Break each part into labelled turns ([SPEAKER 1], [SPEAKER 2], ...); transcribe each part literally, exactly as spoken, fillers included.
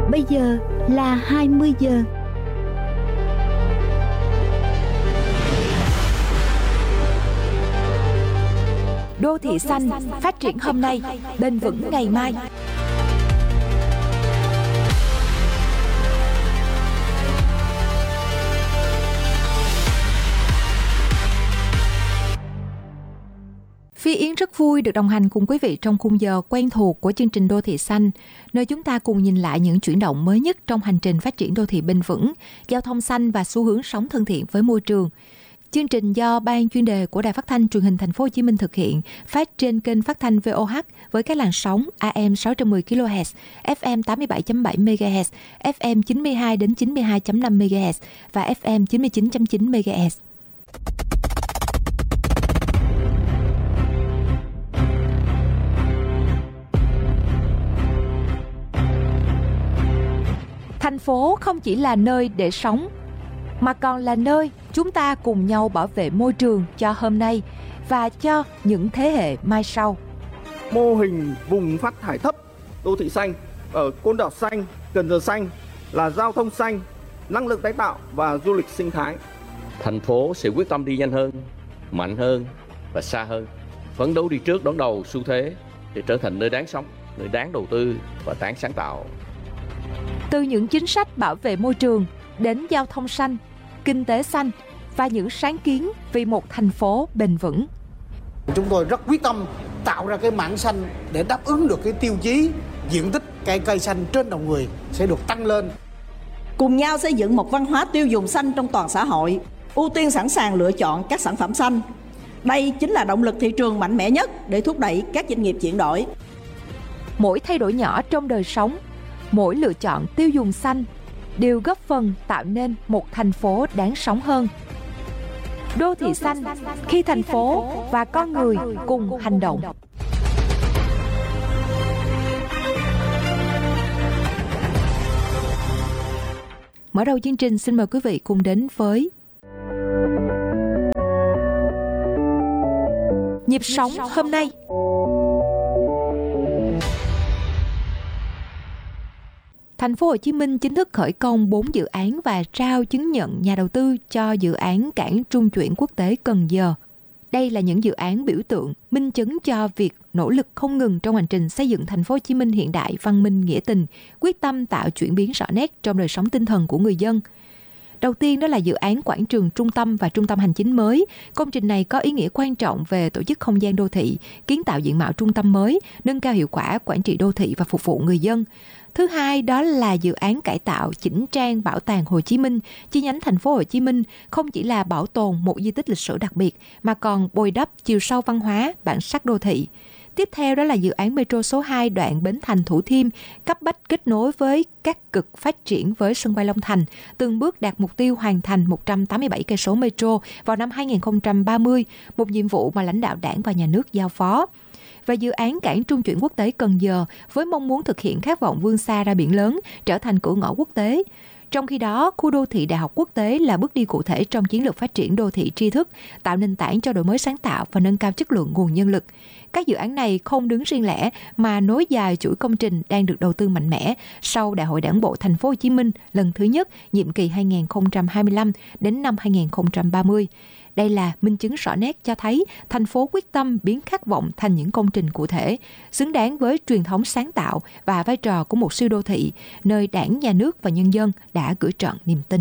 [SPEAKER 1] Bây giờ là hai mươi giờ.
[SPEAKER 2] Đô thị xanh, phát triển hôm nay, bền vững ngày mai. Phi Yến rất vui được đồng hành cùng quý vị trong khung giờ quen thuộc của chương trình Đô thị xanh, nơi chúng ta cùng nhìn lại những chuyển động mới nhất trong hành trình phát triển đô thị bền vững, giao thông xanh và xu hướng sống thân thiện với môi trường. Chương trình do Ban chuyên đề của Đài Phát thanh Truyền hình Thành phố Hồ Chí Minh thực hiện, phát trên kênh phát thanh vê o hát với các làn sóng a em sáu trăm mười ki lô héc, ép em tám mươi bảy phẩy bảy mê ga héc, ép em chín mươi hai đến chín mươi hai phẩy năm mê ga héc và ép em chín mươi chín phẩy chín mê ga héc. Thành phố không chỉ là nơi để sống, mà còn là nơi chúng ta cùng nhau bảo vệ môi trường cho hôm nay và cho những thế hệ mai sau.
[SPEAKER 3] Mô hình vùng phát thải thấp đô thị xanh ở Côn Đảo xanh, Cần Giờ xanh là giao thông xanh, năng lượng tái tạo và du lịch sinh thái.
[SPEAKER 4] Thành phố sẽ quyết tâm đi nhanh hơn, mạnh hơn và xa hơn, phấn đấu đi trước đón đầu xu thế để trở thành nơi đáng sống, nơi đáng đầu tư và đáng sáng tạo.
[SPEAKER 2] Từ những chính sách bảo vệ môi trường đến giao thông xanh, kinh tế xanh và những sáng kiến vì một thành phố bền vững.
[SPEAKER 5] Chúng tôi rất quyết tâm tạo ra cái mảng xanh để đáp ứng được cái tiêu chí diện tích cây cây xanh trên đầu người sẽ được tăng lên.
[SPEAKER 6] Cùng nhau xây dựng một văn hóa tiêu dùng xanh trong toàn xã hội, ưu tiên sẵn sàng lựa chọn các sản phẩm xanh. Đây chính là động lực thị trường mạnh mẽ nhất để thúc đẩy các doanh nghiệp chuyển đổi.
[SPEAKER 2] Mỗi thay đổi nhỏ trong đời sống, mỗi lựa chọn tiêu dùng xanh đều góp phần tạo nên một thành phố đáng sống hơn. Đô thị xanh, khi thành phố và con người cùng hành động. Mở đầu chương trình, xin mời quý vị cùng đến với Nhịp sống hôm nay. Thành phố Hồ Chí Minh chính thức khởi công bốn dự án và trao chứng nhận nhà đầu tư cho dự án cảng trung chuyển quốc tế Cần Giờ. Đây là những dự án biểu tượng, minh chứng cho việc nỗ lực không ngừng trong hành trình xây dựng Thành phố Hồ Chí Minh hiện đại, văn minh, nghĩa tình, quyết tâm tạo chuyển biến rõ nét trong đời sống tinh thần của người dân. Đầu tiên đó là dự án quảng trường trung tâm và trung tâm hành chính mới. Công trình này có ý nghĩa quan trọng về tổ chức không gian đô thị, kiến tạo diện mạo trung tâm mới, nâng cao hiệu quả quản trị đô thị và phục vụ người dân. Thứ hai đó là dự án cải tạo chỉnh trang Bảo tàng Hồ Chí Minh, chi nhánh Thành phố Hồ Chí Minh không chỉ là bảo tồn một di tích lịch sử đặc biệt mà còn bồi đắp chiều sâu văn hóa, bản sắc đô thị. Tiếp theo đó là dự án Metro số hai đoạn Bến Thành Thủ Thiêm, cấp bách kết nối với các cực phát triển với sân bay Long Thành, từng bước đạt mục tiêu hoàn thành một trăm tám mươi bảy cây số metro vào năm hai không ba mươi, một nhiệm vụ mà lãnh đạo Đảng và Nhà nước giao phó. Và dự án cảng trung chuyển quốc tế Cần Giờ với mong muốn thực hiện khát vọng vươn xa ra biển lớn, trở thành cửa ngõ quốc tế. Trong khi đó, khu đô thị Đại học Quốc tế là bước đi cụ thể trong chiến lược phát triển đô thị tri thức, tạo nền tảng cho đổi mới sáng tạo và nâng cao chất lượng nguồn nhân lực. Các dự án này không đứng riêng lẻ mà nối dài chuỗi công trình đang được đầu tư mạnh mẽ sau Đại hội Đảng bộ Thành phố Hồ Chí Minh lần thứ nhất nhiệm kỳ hai nghìn không trăm hai mươi lăm đến năm hai nghìn không trăm ba mươi. Đây là minh chứng rõ nét cho thấy thành phố quyết tâm biến khát vọng thành những công trình cụ thể, xứng đáng với truyền thống sáng tạo và vai trò của một siêu đô thị, nơi Đảng, Nhà nước và nhân dân đã gửi trọn niềm tin.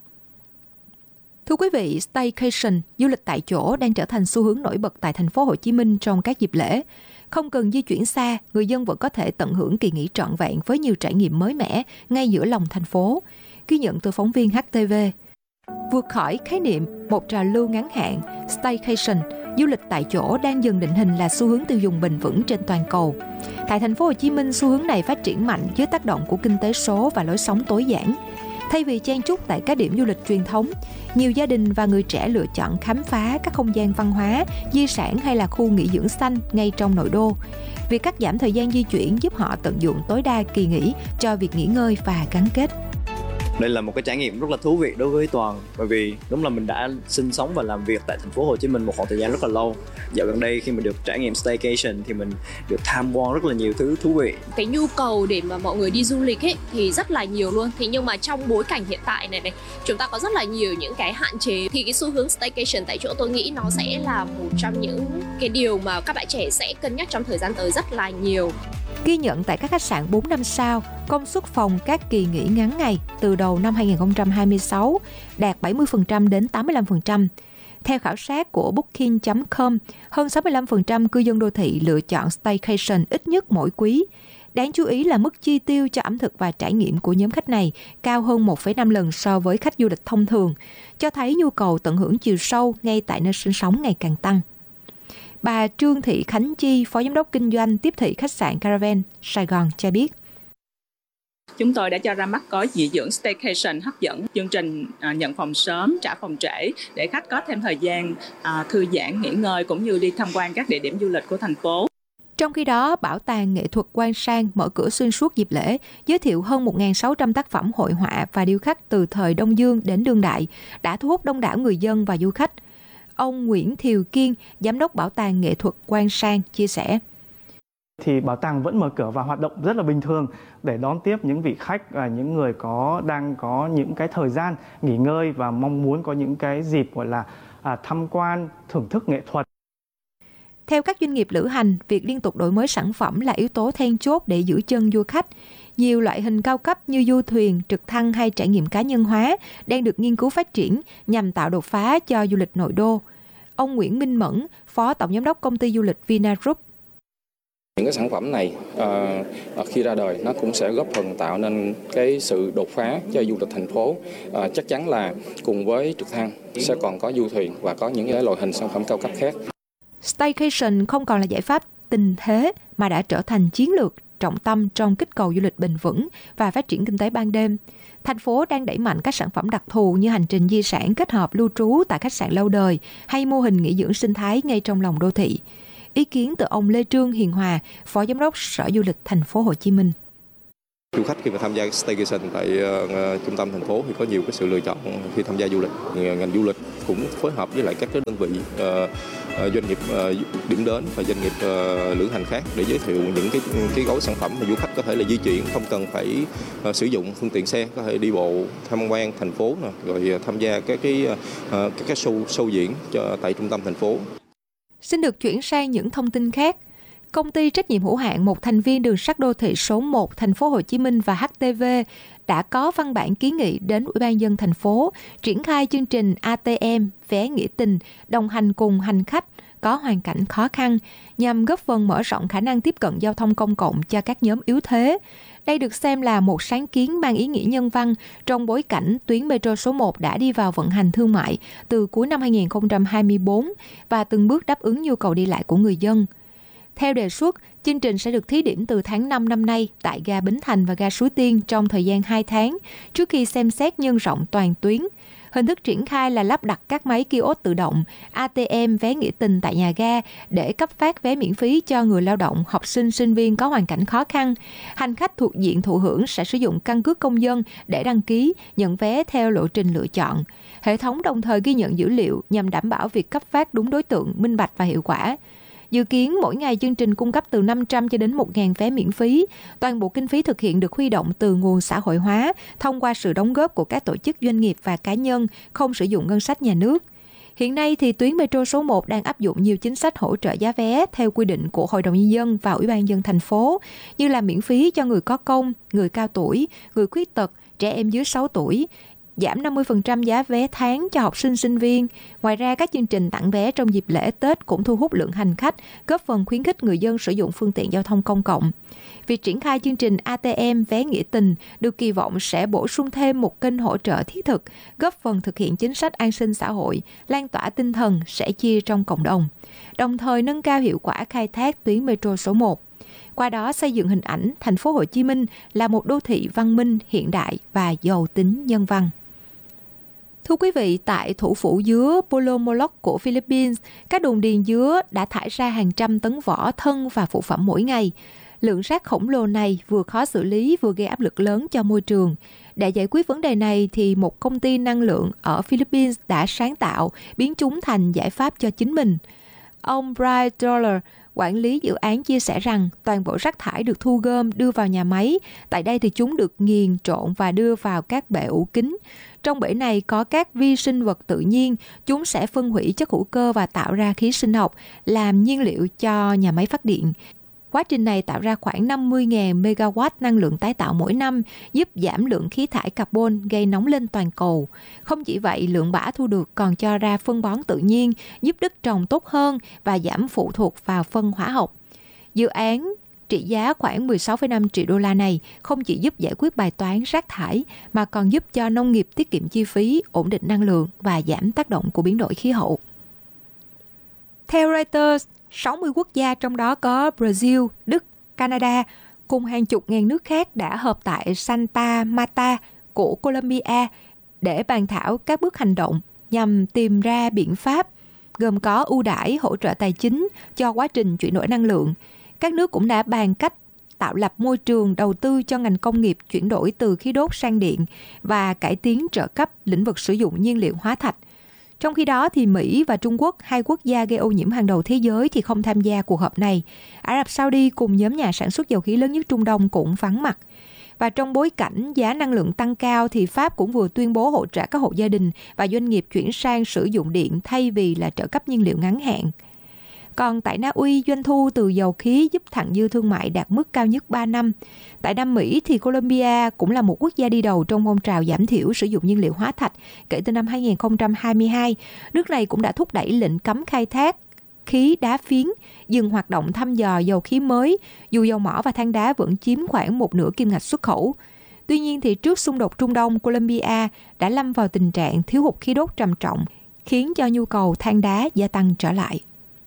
[SPEAKER 2] Thưa quý vị, staycation, du lịch tại chỗ đang trở thành xu hướng nổi bật tại Thành phố Hồ Chí Minh trong các dịp lễ. Không cần di chuyển xa, người dân vẫn có thể tận hưởng kỳ nghỉ trọn vẹn với nhiều trải nghiệm mới mẻ ngay giữa lòng thành phố. Ghi nhận từ phóng viên hát tê vê. Vượt khỏi khái niệm một trào lưu ngắn hạn, staycation, du lịch tại chỗ đang dần định hình là xu hướng tiêu dùng bền vững trên toàn cầu. Tại Thành phố Hồ Chí Minh, xu hướng này phát triển mạnh dưới tác động của kinh tế số và lối sống tối giản. Thay vì chen chúc tại các điểm du lịch truyền thống, nhiều gia đình và người trẻ lựa chọn khám phá các không gian văn hóa, di sản hay là khu nghỉ dưỡng xanh ngay trong nội đô. Việc cắt giảm thời gian di chuyển giúp họ tận dụng tối đa kỳ nghỉ cho việc nghỉ ngơi và gắn kết.
[SPEAKER 7] Đây là một cái trải nghiệm rất là thú vị đối với Toàn, bởi vì đúng là mình đã sinh sống và làm việc tại thành phố Hồ Chí Minh một khoảng thời gian rất là lâu. Dạo gần đây khi mình được trải nghiệm staycation thì mình được tham quan rất là nhiều thứ thú vị.
[SPEAKER 8] Cái nhu cầu để mà mọi người đi du lịch ấy thì rất là nhiều luôn. Thì nhưng mà trong bối cảnh hiện tại này này, chúng ta có rất là nhiều những cái hạn chế. Thì cái xu hướng staycation tại chỗ tôi nghĩ nó sẽ là một trong những cái điều mà các bạn trẻ sẽ cân nhắc trong thời gian tới rất là nhiều.
[SPEAKER 2] Ghi nhận tại các khách sạn bốn năm sao, công suất phòng các kỳ nghỉ ngắn ngày từ đầu năm hai không hai sáu đạt bảy mươi phần trăm đến tám mươi lăm phần trăm. Theo khảo sát của booking chấm com, hơn sáu mươi lăm phần trăm cư dân đô thị lựa chọn staycation ít nhất mỗi quý. Đáng chú ý là mức chi tiêu cho ẩm thực và trải nghiệm của nhóm khách này cao hơn một phẩy năm lần so với khách du lịch thông thường, cho thấy nhu cầu tận hưởng chiều sâu ngay tại nơi sinh sống ngày càng tăng. Bà Trương Thị Khánh Chi, Phó Giám đốc Kinh doanh tiếp thị khách sạn Caravan Sài Gòn cho biết.
[SPEAKER 9] Chúng tôi đã cho ra mắt gói nghỉ dưỡng staycation hấp dẫn, chương trình à, nhận phòng sớm, trả phòng trễ để khách có thêm thời gian à, thư giãn, nghỉ ngơi cũng như đi tham quan các địa điểm du lịch của thành phố.
[SPEAKER 2] Trong khi đó, Bảo tàng Nghệ thuật Quan Sang mở cửa xuyên suốt dịp lễ, giới thiệu hơn một nghìn sáu trăm tác phẩm hội họa và điêu khắc từ thời Đông Dương đến đương đại, đã thu hút đông đảo người dân và du khách. Ông Nguyễn Thiều Kiên, Giám đốc Bảo tàng Nghệ thuật Quan Sang chia sẻ.
[SPEAKER 10] Thì bảo tàng vẫn mở cửa và hoạt động rất là bình thường để đón tiếp những vị khách, những người có đang có những cái thời gian nghỉ ngơi và mong muốn có những cái dịp gọi là à, tham quan, thưởng thức nghệ thuật.
[SPEAKER 2] Theo các doanh nghiệp lữ hành, việc liên tục đổi mới sản phẩm là yếu tố then chốt để giữ chân du khách. Nhiều loại hình cao cấp như du thuyền, trực thăng hay trải nghiệm cá nhân hóa đang được nghiên cứu phát triển nhằm tạo đột phá cho du lịch nội đô. Ông Nguyễn Minh Mẫn, Phó Tổng Giám đốc Công ty Du lịch Vinagroup.
[SPEAKER 11] Những cái sản phẩm này à, khi ra đời nó cũng sẽ góp phần tạo nên cái sự đột phá cho du lịch thành phố. À, chắc chắn là cùng với trực thăng sẽ còn có du thuyền và có những cái loại hình sản phẩm cao cấp khác.
[SPEAKER 2] Staycation không còn là giải pháp tình thế mà đã trở thành chiến lược trọng tâm trong kích cầu du lịch bền vững và phát triển kinh tế ban đêm. Thành phố đang đẩy mạnh các sản phẩm đặc thù như hành trình di sản kết hợp lưu trú tại khách sạn lâu đời hay mô hình nghỉ dưỡng sinh thái ngay trong lòng đô thị. Ý kiến từ ông Lê Trương Hiền Hòa, Phó Giám đốc Sở Du lịch Thành phố Hồ Chí Minh.
[SPEAKER 12] Du khách khi mà tham gia staycation tại uh, trung tâm thành phố thì có nhiều cái sự lựa chọn khi tham gia du lịch. Ngành du lịch cũng phối hợp với lại các cái đơn vị uh, uh, doanh nghiệp uh, điểm đến và doanh nghiệp uh, lữ hành khác để giới thiệu những cái cái gói sản phẩm mà du khách có thể là di chuyển, không cần phải uh, sử dụng phương tiện xe, có thể đi bộ tham quan thành phố nè, rồi uh, tham gia các cái uh, các cái show show diễn cho tại trung tâm thành phố.
[SPEAKER 2] Xin được chuyển sang những thông tin khác. Công ty trách nhiệm hữu hạn một thành viên đường sắt đô thị số một Thành phố Hồ Chí Minh và hát tê vê đã có văn bản kiến nghị đến Ủy ban nhân dân thành phố triển khai chương trình a tê em vé nghĩa tình đồng hành cùng hành khách có hoàn cảnh khó khăn nhằm góp phần mở rộng khả năng tiếp cận giao thông công cộng cho các nhóm yếu thế. Đây được xem là một sáng kiến mang ý nghĩa nhân văn trong bối cảnh tuyến metro số một đã đi vào vận hành thương mại từ cuối năm hai không hai tư và từng bước đáp ứng nhu cầu đi lại của người dân. Theo đề xuất, chương trình sẽ được thí điểm từ tháng năm năm nay tại ga Bến Thành và ga Suối Tiên trong thời gian hai tháng, trước khi xem xét nhân rộng toàn tuyến. Hình thức triển khai là lắp đặt các máy kiosk tự động, a tê em vé nghĩa tình tại nhà ga để cấp phát vé miễn phí cho người lao động, học sinh, sinh viên có hoàn cảnh khó khăn. Hành khách thuộc diện thụ hưởng sẽ sử dụng căn cước công dân để đăng ký, nhận vé theo lộ trình lựa chọn. Hệ thống đồng thời ghi nhận dữ liệu nhằm đảm bảo việc cấp phát đúng đối tượng, minh bạch và hiệu quả. Dự kiến mỗi ngày chương trình cung cấp từ năm trăm cho đến một nghìn vé miễn phí. Toàn bộ kinh phí thực hiện được huy động từ nguồn xã hội hóa thông qua sự đóng góp của các tổ chức doanh nghiệp và cá nhân, không sử dụng ngân sách nhà nước. Hiện nay thì tuyến metro số một đang áp dụng nhiều chính sách hỗ trợ giá vé theo quy định của Hội đồng Nhân dân và Ủy ban nhân dân thành phố, như là miễn phí cho người có công, người cao tuổi, người khuyết tật, trẻ em dưới sáu tuổi, giảm năm mươi phần trăm giá vé tháng cho học sinh sinh viên. Ngoài ra, các chương trình tặng vé trong dịp lễ Tết cũng thu hút lượng hành khách, góp phần khuyến khích người dân sử dụng phương tiện giao thông công cộng. Việc triển khai chương trình a tê em vé nghĩa tình được kỳ vọng sẽ bổ sung thêm một kênh hỗ trợ thiết thực, góp phần thực hiện chính sách an sinh xã hội, lan tỏa tinh thần sẻ chia trong cộng đồng, đồng thời nâng cao hiệu quả khai thác tuyến metro số một. Qua đó xây dựng hình ảnh Thành phố Hồ Chí Minh là một đô thị văn minh, hiện đại và giàu tính nhân văn. Thưa quý vị, tại thủ phủ dứa Polomolok của Philippines, các đồn điền dứa đã thải ra hàng trăm tấn vỏ, thân và phụ phẩm mỗi ngày. Lượng rác khổng lồ này vừa khó xử lý vừa gây áp lực lớn cho môi trường. Để giải quyết vấn đề này thì một công ty năng lượng ở Philippines đã sáng tạo biến chúng thành giải pháp cho chính mình. Ông Brian Dollar, quản lý dự án, chia sẻ rằng toàn bộ rác thải được thu gom đưa vào nhà máy. Tại đây thì chúng được nghiền, trộn và đưa vào các bể ủ kính. Trong bể này có các vi sinh vật tự nhiên, chúng sẽ phân hủy chất hữu cơ và tạo ra khí sinh học, làm nhiên liệu cho nhà máy phát điện. Quá trình này tạo ra khoảng năm mươi nghìn megawatt năng lượng tái tạo mỗi năm, giúp giảm lượng khí thải carbon gây nóng lên toàn cầu. Không chỉ vậy, lượng bã thu được còn cho ra phân bón tự nhiên, giúp đất trồng tốt hơn và giảm phụ thuộc vào phân hóa học. Dự án trị giá khoảng mười sáu phẩy năm triệu đô la này không chỉ giúp giải quyết bài toán rác thải mà còn giúp cho nông nghiệp tiết kiệm chi phí, ổn định năng lượng và giảm tác động của biến đổi khí hậu. Theo Reuters, sáu mươi quốc gia trong đó có Brazil, Đức, Canada cùng hàng chục ngàn nước khác đã họp tại Santa Marta của Colombia để bàn thảo các bước hành động nhằm tìm ra biện pháp gồm có ưu đãi hỗ trợ tài chính cho quá trình chuyển đổi năng lượng. Các nước cũng đã bàn cách tạo lập môi trường đầu tư cho ngành công nghiệp chuyển đổi từ khí đốt sang điện và cải tiến trợ cấp lĩnh vực sử dụng nhiên liệu hóa thạch. Trong khi đó, thì Mỹ và Trung Quốc, hai quốc gia gây ô nhiễm hàng đầu thế giới, thì không tham gia cuộc họp này. Ả Rập Saudi cùng nhóm nhà sản xuất dầu khí lớn nhất Trung Đông cũng vắng mặt. Và trong bối cảnh giá năng lượng tăng cao, thì Pháp cũng vừa tuyên bố hỗ trợ các hộ gia đình và doanh nghiệp chuyển sang sử dụng điện thay vì là trợ cấp nhiên liệu ngắn hạn. Còn tại Na Uy, doanh thu từ dầu khí giúp thặng dư thương mại đạt mức cao nhất ba năm. Tại Nam Mỹ thì Colombia cũng là một quốc gia đi đầu trong phong trào giảm thiểu sử dụng nhiên liệu hóa thạch. Kể từ năm hai nghìn không trăm hai mươi hai, nước này cũng đã thúc đẩy lệnh cấm khai thác khí đá phiến, dừng hoạt động thăm dò dầu khí mới, dù dầu mỏ và than đá vẫn chiếm khoảng một nửa kim ngạch xuất khẩu. Tuy nhiên, thì trước xung đột Trung Đông, Colombia đã lâm vào tình trạng thiếu hụt khí đốt trầm trọng, khiến cho nhu cầu than đá gia tăng trở lại.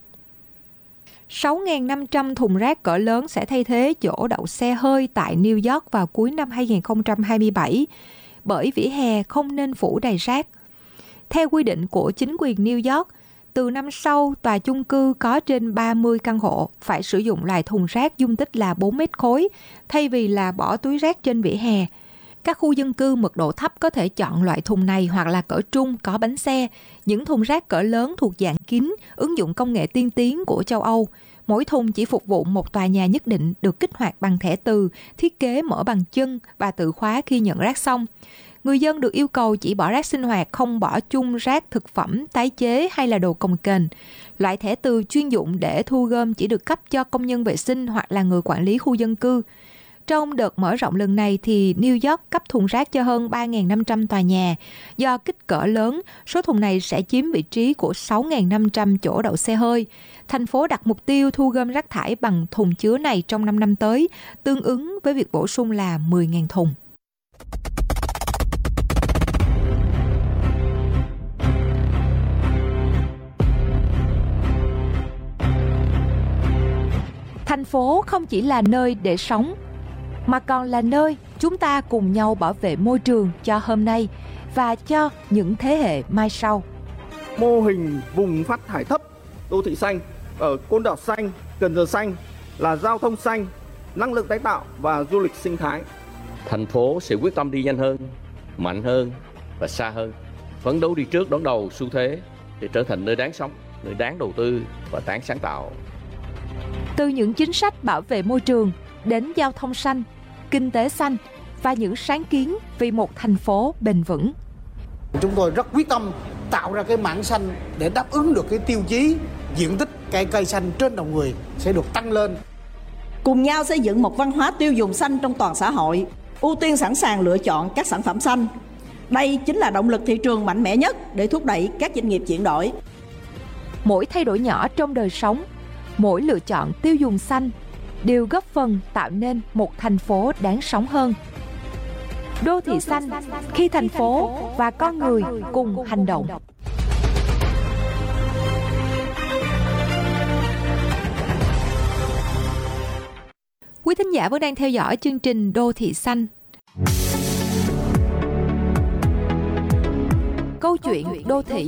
[SPEAKER 2] sáu nghìn năm trăm thùng rác cỡ lớn sẽ thay thế chỗ đậu xe hơi tại New York vào cuối năm hai nghìn không trăm hai mươi bảy, bởi vỉa hè không nên phủ đầy rác. Theo quy định của chính quyền New York, từ năm sau, tòa chung cư có trên ba mươi căn hộ phải sử dụng loại thùng rác dung tích là bốn mét khối, thay vì là bỏ túi rác trên vỉa hè. Các khu dân cư mật độ thấp có thể chọn loại thùng này hoặc là cỡ trung có bánh xe. Những thùng rác cỡ lớn thuộc dạng kín, ứng dụng công nghệ tiên tiến của châu Âu. Mỗi thùng chỉ phục vụ một tòa nhà nhất định, được kích hoạt bằng thẻ từ, thiết kế mở bằng chân và tự khóa khi nhận rác xong. Người dân được yêu cầu chỉ bỏ rác sinh hoạt, không bỏ chung rác thực phẩm, tái chế hay là đồ cồng kềnh. Loại thẻ từ chuyên dụng để thu gom chỉ được cấp cho công nhân vệ sinh hoặc là người quản lý khu dân cư. Trong đợt mở rộng lần này thì New York cấp thùng rác cho hơn ba nghìn năm trăm tòa nhà. Do kích cỡ lớn, số thùng này sẽ chiếm vị trí của sáu nghìn năm trăm chỗ đậu xe hơi. Thành phố đặt mục tiêu thu gom rác thải bằng thùng chứa này trong năm năm tới, tương ứng với việc bổ sung là mười nghìn thùng. Thành phố không chỉ là nơi để sống, mà còn là nơi chúng ta cùng nhau bảo vệ môi trường cho hôm nay và cho những thế hệ mai sau.
[SPEAKER 3] Mô hình vùng phát thải thấp, đô thị xanh ở Côn Đảo xanh, Cần Giờ xanh là giao thông xanh, năng lượng tái tạo và du lịch sinh thái.
[SPEAKER 4] Thành phố sẽ quyết tâm đi nhanh hơn, mạnh hơn và xa hơn, phấn đấu đi trước đón đầu xu thế để trở thành nơi đáng sống, nơi đáng đầu tư và đáng sáng tạo.
[SPEAKER 2] Từ những chính sách bảo vệ môi trường đến giao thông xanh, kinh tế xanh và những sáng kiến vì một thành phố bền vững.
[SPEAKER 5] Chúng tôi rất quyết tâm tạo ra cái mảng xanh để đáp ứng được cái tiêu chí diện tích cây cây xanh trên đầu người sẽ được tăng lên.
[SPEAKER 6] Cùng nhau xây dựng một văn hóa tiêu dùng xanh trong toàn xã hội, ưu tiên sẵn sàng lựa chọn các sản phẩm xanh. Đây chính là động lực thị trường mạnh mẽ nhất để thúc đẩy các doanh nghiệp chuyển đổi.
[SPEAKER 2] Mỗi thay đổi nhỏ trong đời sống, mỗi lựa chọn tiêu dùng xanh đều góp phần tạo nên một thành phố đáng sống hơn. Đô thị xanh, khi thành phố và con người cùng hành động. Quý thính giả vẫn đang theo dõi chương trình Đô thị xanh. Câu chuyện đô thị.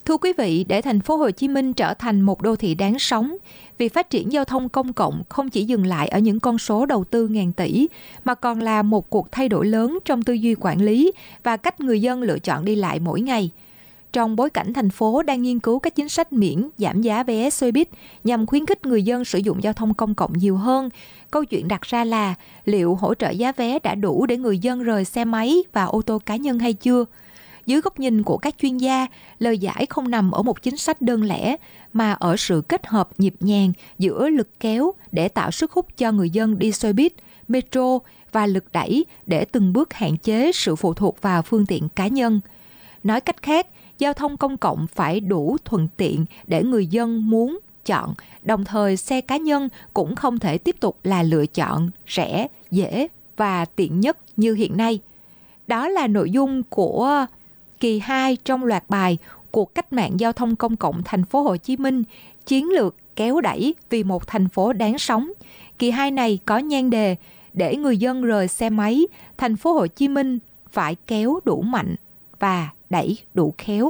[SPEAKER 2] Thưa quý vị, để thành phố Hồ Chí Minh trở thành một đô thị đáng sống, việc phát triển giao thông công cộng không chỉ dừng lại ở những con số đầu tư ngàn tỷ, mà còn là một cuộc thay đổi lớn trong tư duy quản lý và cách người dân lựa chọn đi lại mỗi ngày. Trong bối cảnh thành phố đang nghiên cứu các chính sách miễn, giảm giá vé xe buýt nhằm khuyến khích người dân sử dụng giao thông công cộng nhiều hơn, câu chuyện đặt ra là liệu hỗ trợ giá vé đã đủ để người dân rời xe máy và ô tô cá nhân hay chưa? Dưới góc nhìn của các chuyên gia, lời giải không nằm ở một chính sách đơn lẻ, mà ở sự kết hợp nhịp nhàng giữa lực kéo để tạo sức hút cho người dân đi xe buýt, metro và lực đẩy để từng bước hạn chế sự phụ thuộc vào phương tiện cá nhân. Nói cách khác, giao thông công cộng phải đủ thuận tiện để người dân muốn chọn, đồng thời xe cá nhân cũng không thể tiếp tục là lựa chọn rẻ, dễ và tiện nhất như hiện nay. Đó là nội dung của kỳ hai trong loạt bài Cuộc cách mạng giao thông công cộng thành phố Hồ Chí Minh, chiến lược kéo đẩy vì một thành phố đáng sống. Kỳ hai này có nhan đề để người dân rời xe máy, thành phố Hồ Chí Minh phải kéo đủ mạnh và đẩy đủ khéo.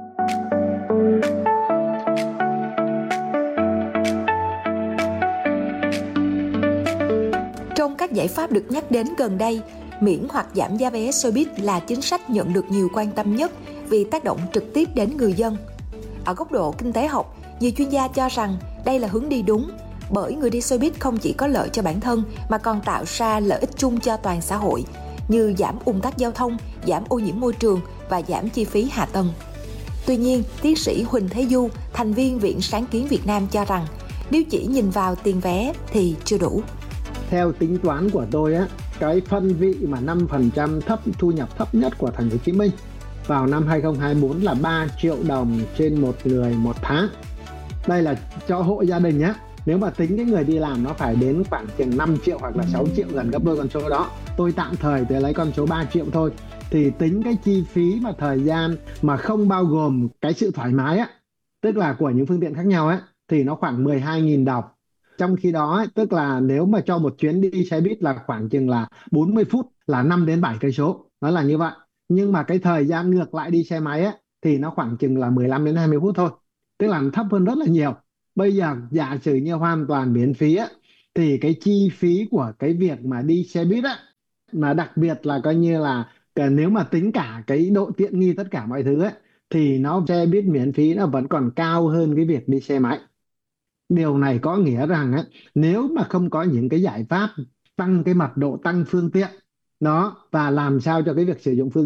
[SPEAKER 2] Trong các giải pháp được nhắc đến gần đây, miễn hoặc giảm giá vé xe buýt là chính sách nhận được nhiều quan tâm nhất vì tác động trực tiếp đến người dân. Ở góc độ kinh tế học, nhiều chuyên gia cho rằng đây là hướng đi đúng, bởi người đi xe buýt không chỉ có lợi cho bản thân mà còn tạo ra lợi ích chung cho toàn xã hội, như giảm ùn tắc giao thông, giảm ô nhiễm môi trường và giảm chi phí hạ tầng. Tuy nhiên, tiến sĩ Huỳnh Thế Du, thành viên Viện Sáng kiến Việt Nam cho rằng nếu chỉ nhìn vào tiền vé thì chưa đủ.
[SPEAKER 13] Theo tính toán của tôi á, cái phân vị mà năm phần trăm thấp thu nhập thấp nhất của thành phố Hồ Chí Minh vào năm hai không hai tư là ba triệu đồng trên một người một tháng. Đây là cho hộ gia đình nhé. Nếu mà tính cái người đi làm nó phải đến khoảng chừng năm triệu hoặc là sáu triệu, gần gấp đôi con số đó. Tôi tạm thời tôi lấy con số ba triệu thôi. Thì tính cái chi phí mà thời gian mà không bao gồm cái sự thoải mái á, tức là của những phương tiện khác nhau á, thì nó khoảng mười hai nghìn đồng. Trong khi đó, tức là nếu mà cho một chuyến đi xe buýt là khoảng chừng là bốn mươi phút là năm đến bảy cây số. Nó là như vậy. Nhưng mà cái thời gian ngược lại đi xe máy á, thì nó khoảng chừng là mười lăm đến hai mươi phút thôi. Tức là thấp hơn rất là nhiều. Bây giờ giả sử như hoàn toàn miễn phí á, thì cái chi phí của cái việc mà đi xe buýt á, mà đặc biệt là coi như là nếu mà tính cả cái độ tiện nghi tất cả mọi thứ á, thì nó xe buýt miễn phí nó vẫn còn cao hơn cái việc đi xe máy. Điều này có nghĩa rằng á, nếu mà không có những cái giải pháp tăng cái mật độ, tăng phương tiện nó và làm sao cho cái việc sử dụng phương